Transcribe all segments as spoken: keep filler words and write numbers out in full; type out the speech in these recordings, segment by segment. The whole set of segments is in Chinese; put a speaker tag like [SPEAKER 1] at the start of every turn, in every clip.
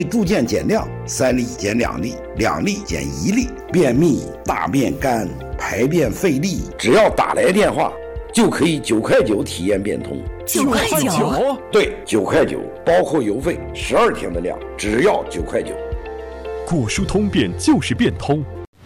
[SPEAKER 1] 逐渐减量，三粒减两粒，两粒减一粒。便秘、大便干、排便费力，只要打来电话，就可以九块九体验变通。
[SPEAKER 2] 九块九？
[SPEAKER 1] 对，九块九，包括邮费，十二天的量，只要九块九。
[SPEAKER 3] 果蔬通便就是变通。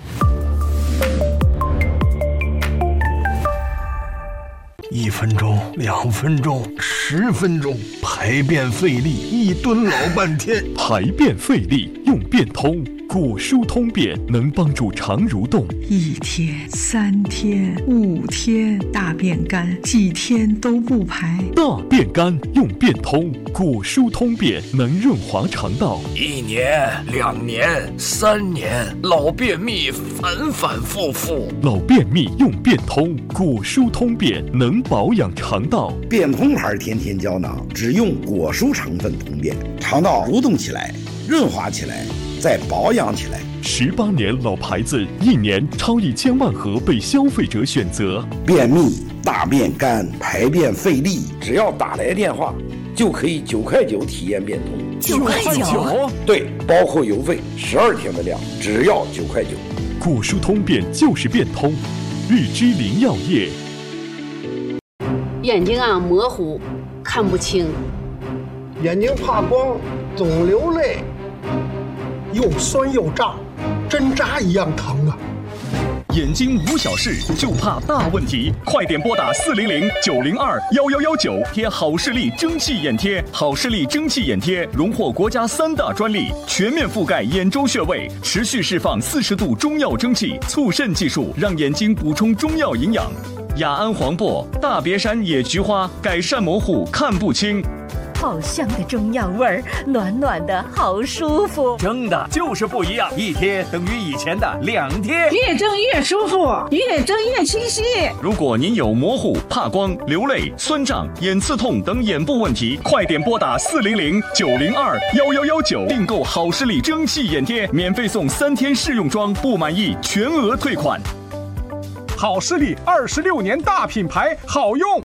[SPEAKER 4] 一分钟，两分钟，十分钟，排便费力，一蹲老半天。
[SPEAKER 3] 排便费力用变通，果蔬通便能帮助肠蠕动。
[SPEAKER 5] 一天、三天、五天，大便干，几天都不排。
[SPEAKER 3] 大便干用变通，果蔬通便能润滑肠道。
[SPEAKER 6] 一年、两年、三年，老便秘反反复复。
[SPEAKER 3] 老便秘用变通，果蔬通便能保养肠道。
[SPEAKER 1] 变通牌天天胶囊只用果蔬成分通便，肠道蠕动起来，润滑起来，再保养起来。
[SPEAKER 3] 十八年老牌子，一年超一千万盒被消费者选择。
[SPEAKER 1] 便秘、大便干、排便费力，只要打来电话，就可以九块九体验变通。
[SPEAKER 2] 九块九？
[SPEAKER 1] 对，包括邮费，十二天的量，只要九块九。
[SPEAKER 3] 果蔬通便就是变通，日之林药业。
[SPEAKER 7] 眼睛啊模糊，看不清。
[SPEAKER 8] 眼睛怕光，总流泪，又酸又胀，针扎一样疼啊！
[SPEAKER 9] 眼睛无小事，就怕大问题，快点拨打四零零九零二幺幺幺九，贴好视力蒸汽眼贴。好视力蒸汽眼贴荣获国家三大专利，全面覆盖眼周穴位，持续释放四十度中药蒸汽，促渗技术让眼睛补充中药营养。雅安黄柏、大别山野菊花改善模糊看不清。
[SPEAKER 2] 好香的中药味儿，暖暖的好舒服。
[SPEAKER 10] 蒸的就是不一样，一贴等于以前的两贴，
[SPEAKER 11] 越蒸越舒服，越蒸越清晰。
[SPEAKER 9] 如果您有模糊、怕光、流泪、酸胀、眼刺痛等眼部问题，快点拨打四零零九零二幺幺幺九订购好视力蒸汽眼贴，免费送三天试用装，不满意全额退款。
[SPEAKER 12] 好视力二十六年大品牌，好用。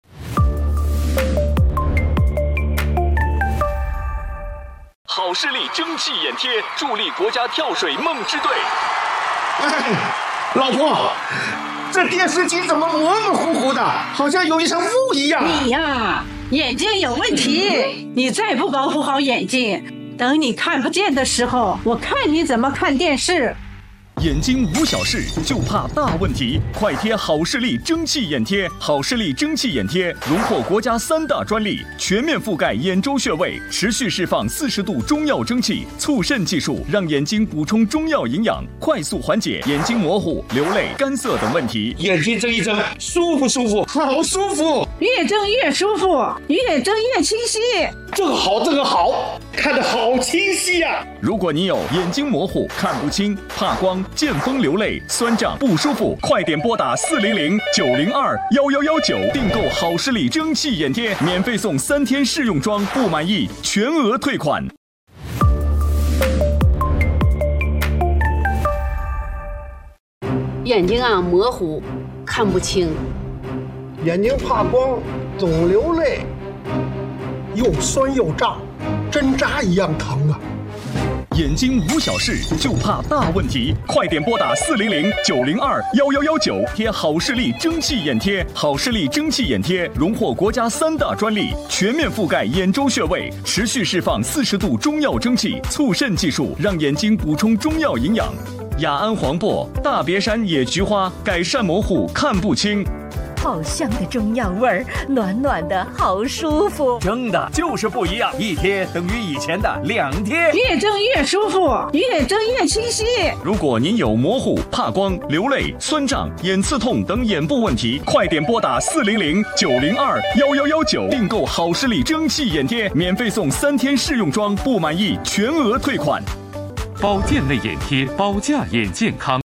[SPEAKER 9] 好视力蒸汽眼贴助力国家跳水梦之队。
[SPEAKER 8] 哎，老婆，这电视机怎么模模糊糊的，好像有一层雾一样？
[SPEAKER 11] 你呀，眼睛有问题，你再不保护好眼睛，等你看不见的时候，我看你怎么看电视。
[SPEAKER 9] 眼睛无小事，就怕大问题，快贴好视力蒸汽眼贴。好视力蒸汽眼贴荣获国家三大专利，全面覆盖眼周穴位，持续释放四十度中药蒸汽，促渗技术让眼睛补充中药营养，快速缓解眼睛模糊、流泪、干涩等问题。
[SPEAKER 8] 眼睛睁一睁，舒服舒服，好舒服，
[SPEAKER 11] 越睁越舒服，越睁越清晰。
[SPEAKER 8] 这个好，这个好，看得好清晰呀、啊！
[SPEAKER 9] 如果你有眼睛模糊、看不清、怕光、见风流泪、酸胀不舒服，快点拨打四零零九零二幺幺幺九订购好视力蒸汽眼贴，免费送三天试用装，不满意全额退款。
[SPEAKER 7] 眼睛啊模糊，看不清。
[SPEAKER 8] 眼睛怕光，总流泪，又酸又胀，针扎一样疼啊！
[SPEAKER 9] 眼睛无小事，就怕大问题，快点拨打四零零九零二幺幺幺九，贴好视力蒸汽眼贴。好视力蒸汽眼贴荣获国家三大专利，全面覆盖眼周穴位，持续释放四十度中药蒸汽，促渗技术让眼睛补充中药营养。雅安黄柏、大别山野菊花改善模糊看不清。
[SPEAKER 2] 好香的中药味儿，暖暖的好舒服。
[SPEAKER 10] 蒸的就是不一样，一贴等于以前的两贴，
[SPEAKER 11] 越蒸越舒服，越蒸越清晰。
[SPEAKER 9] 如果您有模糊、怕光、流泪、酸胀、眼刺痛等眼部问题，快点拨打四零零九零二幺幺幺九订购好视力蒸汽眼贴，免费送三天试用装，不满意全额退款。
[SPEAKER 13] 保健类眼贴，保驾眼健康。